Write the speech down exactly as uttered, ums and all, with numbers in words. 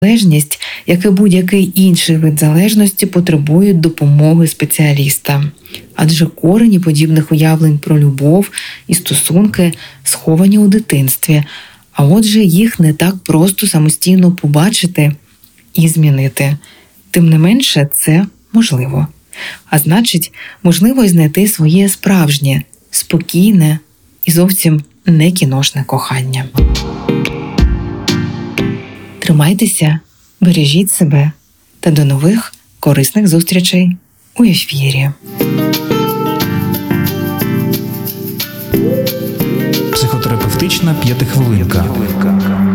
Залежність, як і будь-який інший вид залежності, потребують допомоги спеціаліста. Адже корені подібних уявлень про любов і стосунки сховані у дитинстві, а отже їх не так просто самостійно побачити і змінити. Тим не менше, це можливо. А значить, можливо й знайти своє справжнє, спокійне і зовсім не кіношне кохання. Тримайтеся, бережіть себе та до нових корисних зустрічей у ефірі. Психотерапевтична п'ятихвилинка.